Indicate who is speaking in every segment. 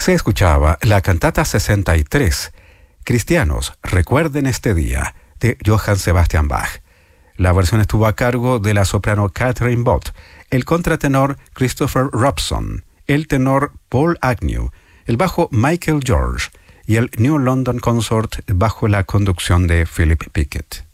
Speaker 1: Se escuchaba la cantata 63, Cristianos, recuerden este día, de Johann Sebastian Bach. La versión estuvo a cargo de la soprano Catherine Bott, el contratenor Christopher Robson, el tenor Paul Agnew, el bajo Michael George y el New London Consort bajo la conducción de Philip Pickett.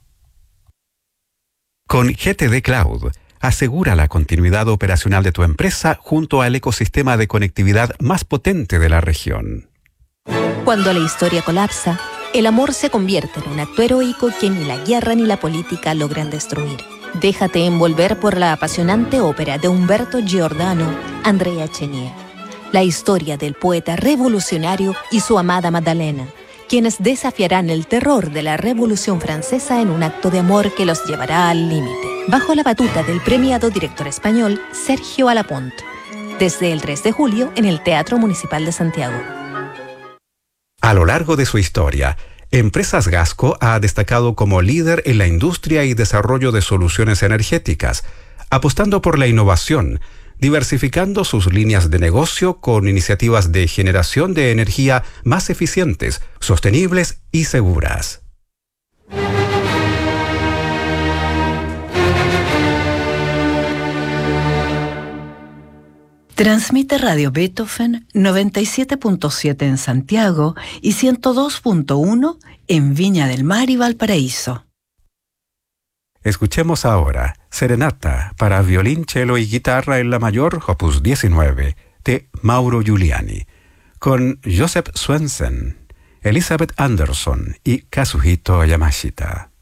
Speaker 1: Con GTD Cloud, asegura la continuidad operacional de tu empresa junto al ecosistema de conectividad más potente de la región.
Speaker 2: Cuando la historia colapsa, el amor se convierte en un acto heroico que ni la guerra ni la política logran destruir. Déjate envolver por la apasionante ópera de Umberto Giordano, Andrea Chenier. La historia del poeta revolucionario y su amada Magdalena, quienes desafiarán el terror de la Revolución Francesa en un acto de amor que los llevará al límite. Bajo la batuta del premiado director español Sergio Alapont. Desde el 3 de julio en el Teatro Municipal de Santiago.
Speaker 1: A lo largo de su historia, Empresas Gasco ha destacado como líder en la industria y desarrollo de soluciones energéticas, apostando por la innovación, diversificando sus líneas de negocio con iniciativas de generación de energía más eficientes, sostenibles y seguras.
Speaker 3: Transmite Radio Beethoven 97.7 en Santiago y 102.1 en Viña del Mar y Valparaíso.
Speaker 1: Escuchemos ahora Serenata para violín, cello y guitarra en la mayor, opus 19, de Mauro Giuliani, con Joseph Swensen, Elizabeth Anderson y Kazuhito Yamashita.